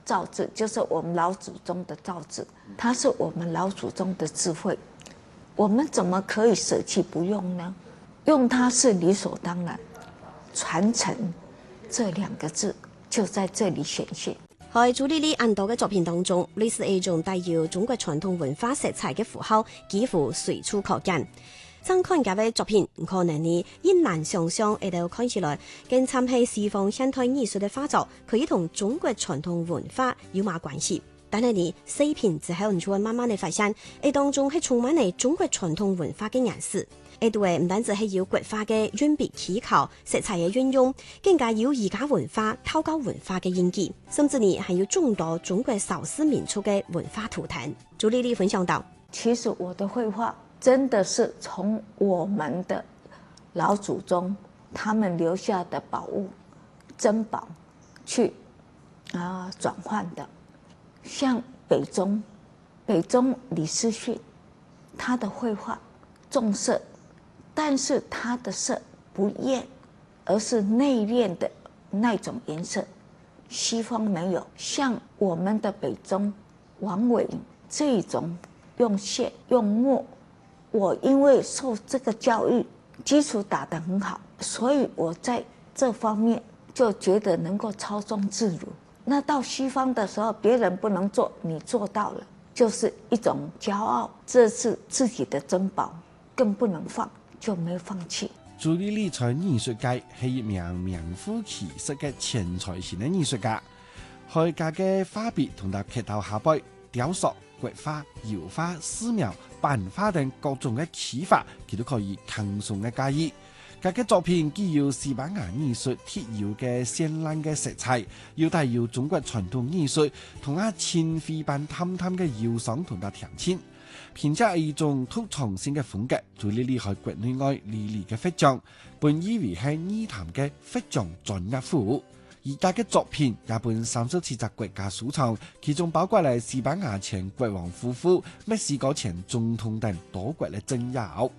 造字就是我们老祖宗的造字，它是我们老祖宗的智慧，我们怎么可以舍弃不用呢？用它是理所当然，传承这2个字就在这里显现。 喺朱莉莉印度嘅作品當中，類似一種帶有中國傳統文化色彩嘅符號，幾乎隨處可見。正看佢嘅作品，可能你亦難想象，喺度看起來跟參係西方現代藝術嘅畫作，可以同中國傳統文化有乜關係？但係你細品之後，你就會慢慢地發現，喺當中係充滿嚟中國傳統文化嘅顏色。呢度唔單止係有國畫嘅運筆技巧、色彩嘅運用，更加有儒家文化、道教文化嘅印記，甚至呢還有眾多中國少數民族嘅文化圖騰。朱莉莉分享到， 其實我的繪畫真的是從我們的老祖宗他們留下的寶物、珍寶去轉換的。像北宗李思訓，他的繪畫重色。但是它的色不豔，而是內斂的那種顏色，西方沒有。像我們的北宗王偉這種用線用墨，我因為受這個教育，基礎打得很好，所以我在這方面就覺得能夠操縱自如。那到西方的時候，別人不能做，你做到了，就是一種驕傲，這是自己的珍寶，更不能放。就沒有放棄。 朱莉莉在藝術界係一名名副其實嘅全才型嘅藝術家，佢家嘅畫筆同埋劇頭下背、雕塑、國畫、油畫、素描、版畫等各種嘅技法，佢都可以輕鬆嘅駕馭。佢嘅作品既有西班牙藝術特有嘅絢爛嘅色彩，又帶有中國傳統藝術同千飛般淡淡嘅憂傷同埋甜情。憑借一種突創性嘅風格，朱莉莉喺國內外歷來嘅獲獎，本以為係藝壇嘅獲獎專業戶。而家嘅作品也本37隻國家收藏，其中包括了西班牙前國王夫婦、墨西哥前總統等多國嘅珍寶。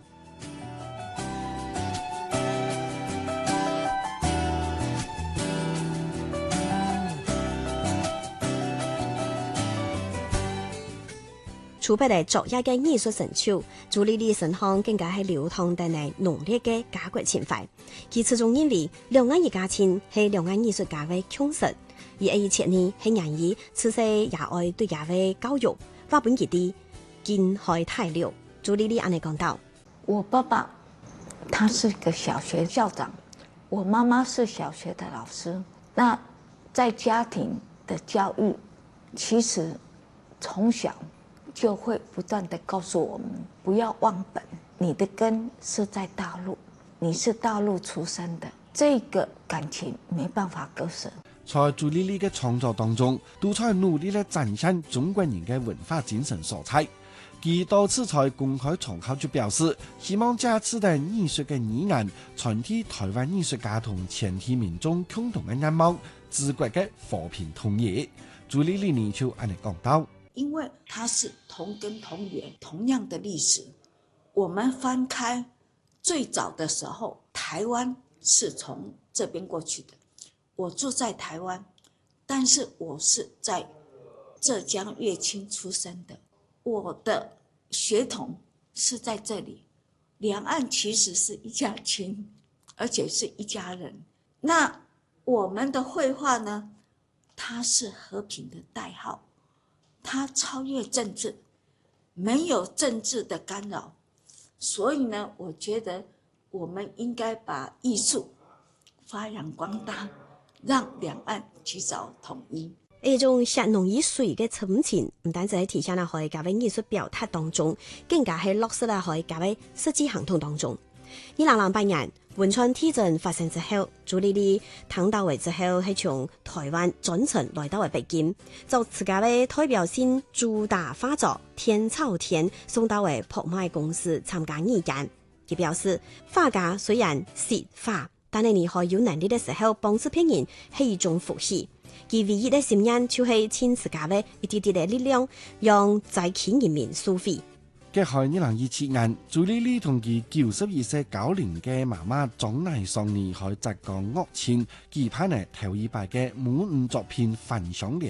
除別嚟作一嘅藝術成就，朱莉莉身上更加係流淌帶嚟濃烈嘅家國情懷。其始終認為兩岸一家親係兩岸藝術家嘅共識，而以前呢係願意自細也愛對家嘅教育，畫本佢哋見海太流。朱莉莉安尼講到： 我爸爸他是個小學校長，我媽媽是小學的老師。那在家庭的教育，其實從小就會不斷地告訴我們不要忘本，你的根是在大陸，你是大陸出生的，這個感情沒辦法割捨。 在朱莉莉嘅創作當中，都在努力地展現中國人嘅文化精神所在。佢多次在公開場合就表示，希望這次的藝術嘅語言傳遞台灣藝術家同全體民眾共同嘅願望，治國嘅和平統一。朱莉莉呢就安尼講到。 因為它是同根同源，同樣的歷史。我們翻開最早的時候，台灣是從這邊過去的。我住在台灣，但是我是在浙江樂清出生的。我的血統是在這裏，兩岸其實是一家親，而且是一家人。那我們的繪畫呢，它是和平的代號。它超越政治，沒有政治的干擾，所以呢，我覺得我們應該把藝術發揚光大，讓兩岸及早統一。 呢種血濃於水嘅親情，唔單止係體現喺佢家嘅藝術表達當中，更加係落實喺佢家嘅實際行動當中。2008年汶川地震發生之後，朱莉莉聽到之後係從台灣專程來到北京，就自家嘅代表性主打畫作《天朝天》送到拍賣公司參加義演。佢表示，畫家雖然識畫，但係你可有能力嘅時候幫助別人係一種福氣。佢唯一嘅心願就係盡自家嘅一啲啲嘅力量，讓在地人民蘇菲。 嘅喺2017年，朱莉莉同佢92歲高齡嘅媽媽莊乃桑尼喺浙江樂清舉辦頭一擺嘅母語作品分享聯